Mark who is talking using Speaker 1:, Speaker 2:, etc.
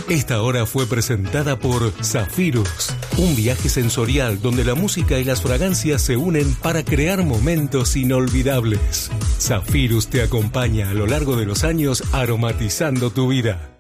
Speaker 1: Esta hora fue presentada por Zafirus, un viaje sensorial donde la música y las fragancias se unen para crear momentos inolvidables. Zafirus te acompaña a lo largo de los años aromatizando tu vida.